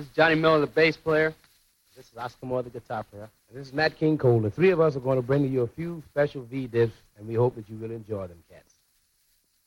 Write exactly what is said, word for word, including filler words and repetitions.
This is Johnny Miller, the bass player. This is Oscar Moore, the guitar player. And this is Nat King Cole. The three of us are going to bring to you a few special V-dips, and we hope that you will enjoy them, cats.